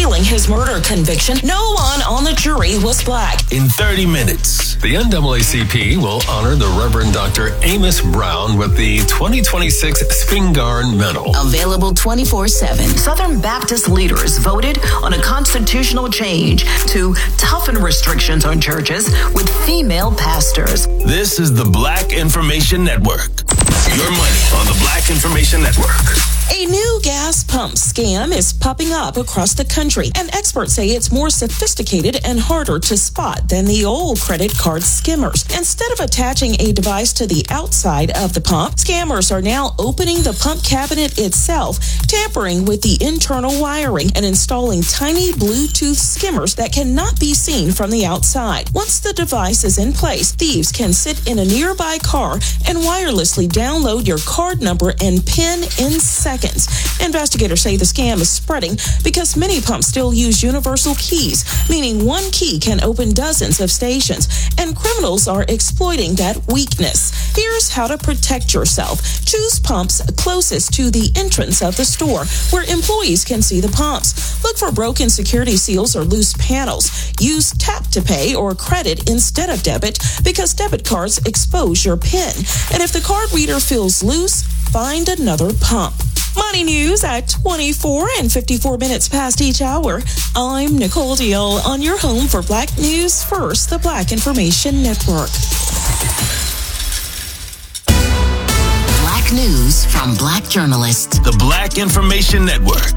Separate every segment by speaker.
Speaker 1: appealing his murder conviction. No one on the jury was black.
Speaker 2: In 30 minutes, the NAACP will honor the Reverend Dr. Amos Brown with the 2026 Spingarn Medal.
Speaker 1: Available 24/7. Southern Baptist leaders voted on a constitutional change to toughen restrictions on churches with female pastors.
Speaker 2: This is the Black Information Network. Your money on the Black Information Network.
Speaker 1: A new gas pump scam is popping up across the country, and experts say it's more sophisticated and harder to spot than the old credit card skimmers. Instead of attaching a device to the outside of the pump, scammers are now opening the pump cabinet itself, tampering with the internal wiring, and installing tiny Bluetooth skimmers that cannot be seen from the outside. Once the device is in place, thieves can sit in a nearby car and wirelessly download your card number and PIN in seconds. Investigators say the scam is spreading because many pumps still use universal keys, meaning one key can open dozens of stations, and criminals are exploiting that weakness. Here's how to protect yourself. Choose pumps closest to the entrance of the store where employees can see the pumps. Look for broken security seals or loose panels. Use tap to pay or credit instead of debit because debit cards expose your PIN. And if the card reader feels loose, find another pump. Money news at 24 and 54 minutes past each hour. I'm Nicole Deal on your home for Black News First, the Black Information Network. Black news from Black journalists.
Speaker 2: The Black Information Network.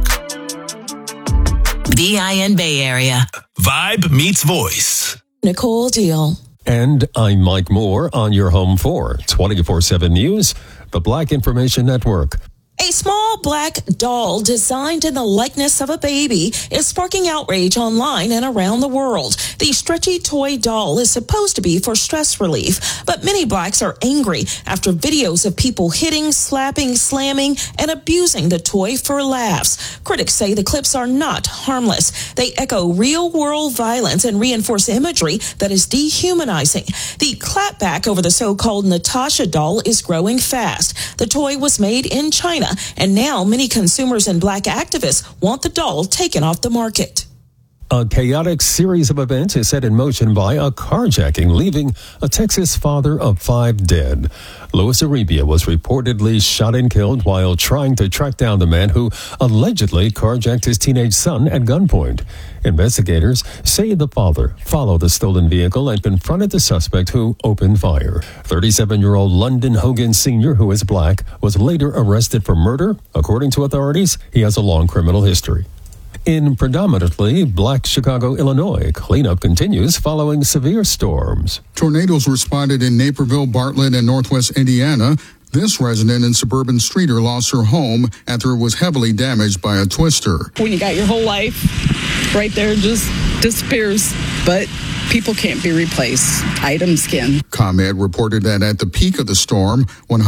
Speaker 1: BIN Bay Area.
Speaker 2: Vibe meets voice.
Speaker 1: Nicole Deal.
Speaker 3: And I'm Mike Moore on your home for 24/7 News, the Black Information Network.
Speaker 1: A small black doll designed in the likeness of a baby is sparking outrage online and around the world. The stretchy toy doll is supposed to be for stress relief, but many blacks are angry after videos of people hitting, slapping, slamming, and abusing the toy for laughs. Critics say the clips are not harmless. They echo real-world violence and reinforce imagery that is dehumanizing. The clapback over the so-called Natasha doll is growing fast. The toy was made in China, and now many consumers and black activists want the doll taken off the market.
Speaker 3: A chaotic series of events is set in motion by a carjacking, leaving a Texas father of 5 dead. Luis Arabia was reportedly shot and killed while trying to track down the man who allegedly carjacked his teenage son at gunpoint. Investigators say the father followed the stolen vehicle and confronted the suspect who opened fire. 37-year-old London Hogan Sr., who is black, was later arrested for murder. According to authorities, he has a long criminal history. In predominantly black Chicago, Illinois, cleanup continues following severe storms.
Speaker 4: Tornadoes responded in Naperville, Bartlett, and northwest Indiana. This resident and suburban streeter lost her home after it was heavily damaged by a twister.
Speaker 5: When you got your whole life right there, just disappears. But people can't be replaced. Items can.
Speaker 4: ComEd reported that at the peak of the storm,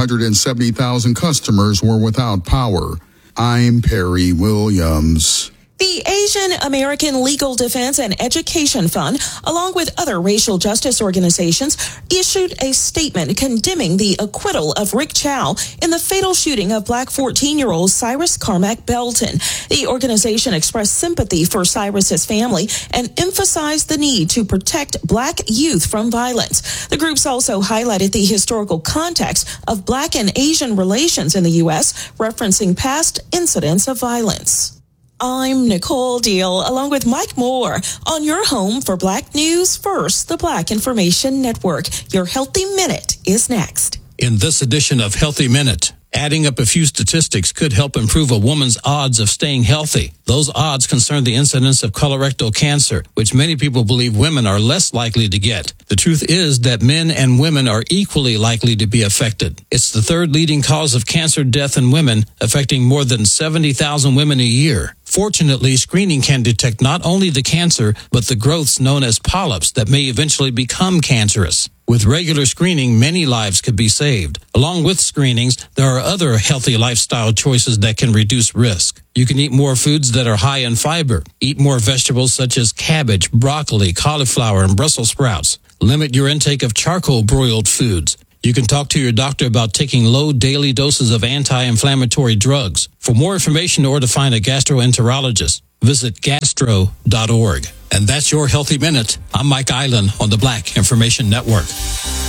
Speaker 4: 170,000 customers were without power. I'm Perry Williams.
Speaker 1: The Asian American Legal Defense and Education Fund, along with other racial justice organizations, issued a statement condemning the acquittal of Rick Chow in the fatal shooting of black 14-year-old Cyrus Carmack Belton. The organization expressed sympathy for Cyrus's family and emphasized the need to protect black youth from violence. The groups also highlighted the historical context of black and Asian relations in the U.S., referencing past incidents of violence. I'm Nicole Deal, along with Mike Moore, on your home for Black News First, the Black Information Network. Your Healthy Minute is next.
Speaker 6: In this edition of Healthy Minute, adding up a few statistics could help improve a woman's odds of staying healthy. Those odds concern the incidence of colorectal cancer, which many people believe women are less likely to get. The truth is that men and women are equally likely to be affected. It's the third leading cause of cancer death in women, affecting more than 70,000 women a year. Fortunately, screening can detect not only the cancer, but the growths known as polyps that may eventually become cancerous. With regular screening, many lives could be saved. Along with screenings, there are other healthy lifestyle choices that can reduce risk. You can eat more foods that are high in fiber. Eat more vegetables such as cabbage, broccoli, cauliflower, and Brussels sprouts. Limit your intake of charcoal broiled foods. You can talk to your doctor about taking low daily doses of anti-inflammatory drugs. For more information or to find a gastroenterologist, visit gastro.org. And that's your Healthy Minute. I'm Mike Island on the Black Information Network.